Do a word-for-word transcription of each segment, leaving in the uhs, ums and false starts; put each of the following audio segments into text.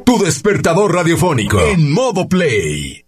Tu despertador radiofónico en modo play.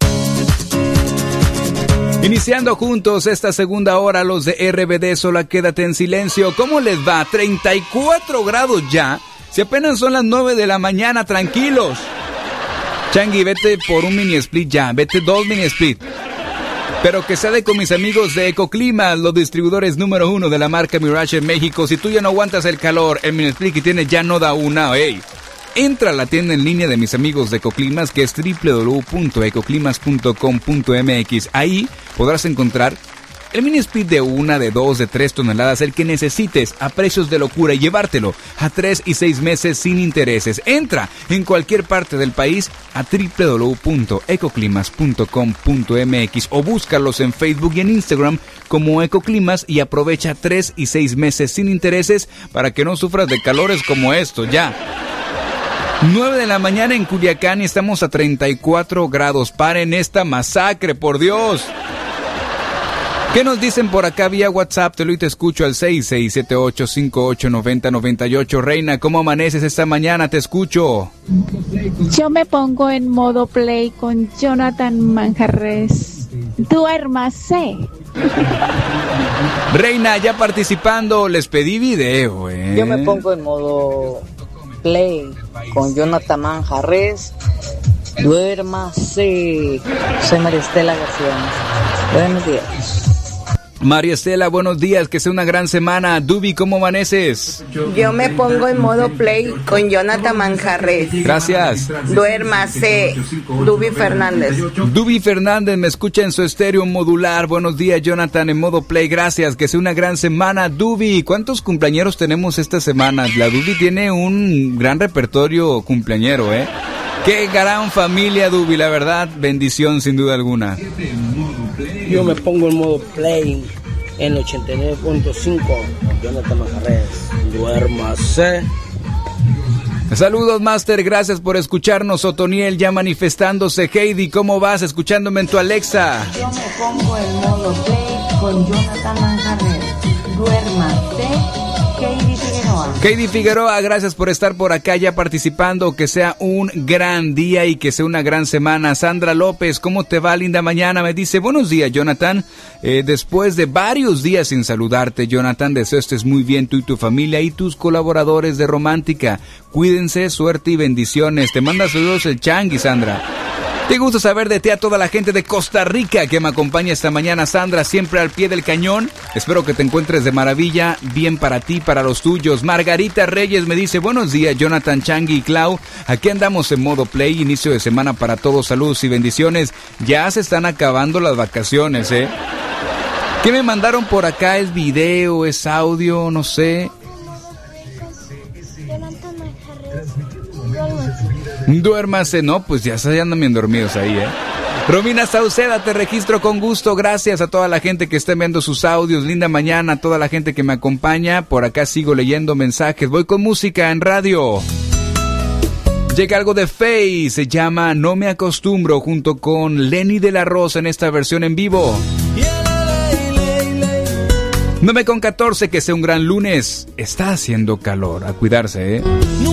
Iniciando juntos esta segunda hora, los de R B D, solo quédate en silencio. ¿Cómo les va? treinta y cuatro grados ya. Si apenas son las nueve de la mañana, tranquilos. Changi, vete por un mini split ya. Vete dos mini split. Pero que sea de con mis amigos de Ecoclimas, los distribuidores número uno de la marca Mirage en México. Si tú ya no aguantas el calor, el mini split que tienes ya no da una, ey. Entra a la tienda en línea de mis amigos de Ecoclimas, que es doble u doble u doble u punto ecoclimas punto com punto m x. Ahí podrás encontrar el mini split de una, de dos, de tres toneladas, el que necesites, a precios de locura, y llevártelo a tres y seis meses sin intereses. Entra en cualquier parte del país a doble u doble u doble u punto ecoclimas punto com punto m x o búscalos en Facebook y en Instagram como Ecoclimas y aprovecha tres y seis meses sin intereses para que no sufras de calores como estos ya. nueve de la mañana en Culiacán y estamos a treinta y cuatro grados. Paren esta masacre, por Dios. ¿Qué nos dicen por acá vía WhatsApp? Te lo y te escucho al seis seis siete ocho cinco ocho nueve cero nueve ocho. Reina, ¿cómo amaneces esta mañana? Te escucho. Yo me pongo en modo play con Jonathan Manjarres. Duérmase. Reina, ya participando, les pedí video, ¿eh? Yo me pongo en modo play con Jonathan Manjarres. Duérmase. Soy María Estela García. Buenos días. María Estela, buenos días, que sea una gran semana. Dubi, ¿cómo amaneces? Yo me pongo en modo play con Jonathan Manjarres. Gracias. Duérmase. Dubi Fernández. Dubi Fernández me escucha en su estéreo modular. Buenos días, Jonathan, en modo play. Gracias, que sea una gran semana. Dubi, ¿cuántos cumpleañeros tenemos esta semana? La Dubi tiene un gran repertorio cumpleañero, ¿eh? Qué gran familia, Dubi, la verdad, bendición sin duda alguna. Yo me pongo en modo play en ochenta y nueve punto cinco. Jonathan Manjarres. Duérmase. Saludos, Master, gracias por escucharnos. Otoniel ya manifestándose. Heidi, ¿cómo vas? Escuchándome en tu Alexa. Yo me pongo en modo play con Jonathan Manjarres. Duérmase. Heidi Figueroa. Heidi Figueroa, gracias por estar por acá ya participando. Que sea un gran día y que sea una gran semana. Sandra López, ¿cómo te va? Linda mañana. Me dice, buenos días, Jonathan. Eh, después de varios días sin saludarte, Jonathan, deseo estés muy bien tú y tu familia y tus colaboradores de Romántica. Cuídense, suerte y bendiciones. Te manda saludos el Changi, Sandra. Te gusta saber de ti a toda la gente de Costa Rica que me acompaña esta mañana, Sandra, siempre al pie del cañón. Espero que te encuentres de maravilla, bien para ti, para los tuyos. Margarita Reyes me dice, buenos días, Jonathan, Changi y Clau. Aquí andamos en modo play, inicio de semana para todos, saludos y bendiciones. Ya se están acabando las vacaciones, ¿eh? ¿Qué me mandaron por acá? ¿Es video, es audio? No sé. Duérmase, no, pues ya se andan bien dormidos ahí, ¿eh? Romina Sauceda, te registro con gusto, gracias a toda la gente que está enviando sus audios, linda mañana, a toda la gente que me acompaña, por acá sigo leyendo mensajes, voy con música en radio. Llega algo de Faye, se llama No Me Acostumbro, junto con Lenny de la Rosa en esta versión en vivo. nueve con catorce, que sea un gran lunes, está haciendo calor, a cuidarse, ¿eh?